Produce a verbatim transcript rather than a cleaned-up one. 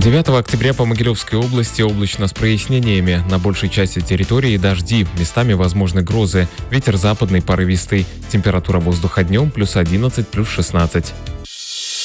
девятого октября по Могилевской области облачно с прояснениями. На большей части территории дожди, местами возможны грозы. Ветер западный порывистый. Температура воздуха днем плюс одиннадцать, плюс шестнадцать.